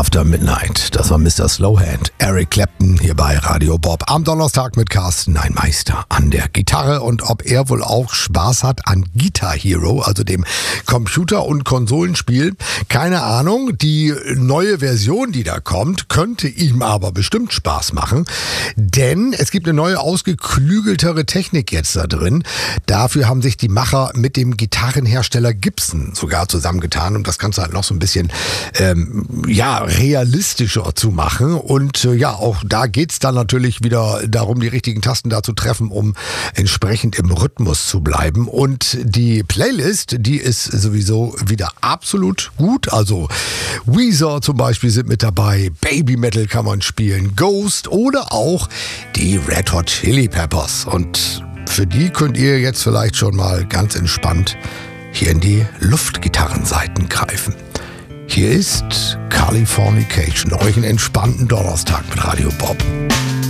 After Midnight. Das war Mr. Slowhand, Eric Clapton hier bei Radio Bob. Am Donnerstag mit Carsten, ein Meister an der Gitarre. Und ob er wohl auch Spaß hat an Guitar Hero, also dem Computer- und Konsolenspiel, keine Ahnung. Die neue Version, die da kommt, könnte ihm aber bestimmt Spaß machen. Denn es gibt eine neue, ausgeklügeltere Technik jetzt da drin. Dafür haben sich die Macher mit dem Gitarrenhersteller Gibson sogar zusammengetan, um das Ganze halt noch so ein bisschen realistischer zu machen. Und auch da geht's dann natürlich wieder darum, die richtigen Tasten da zu treffen, um entsprechend im Rhythmus zu bleiben. Und die Playlist, die ist sowieso wieder absolut gut. Also Weezer zum Beispiel sind mit dabei, Baby Metal kann man spielen, Ghost oder auch die Red Hot Chili Peppers. Und für die könnt ihr jetzt vielleicht schon mal ganz entspannt hier in die Luftgitarrenseiten greifen. Hier ist Californication. Euch einen entspannten Donnerstag mit Radio Bob.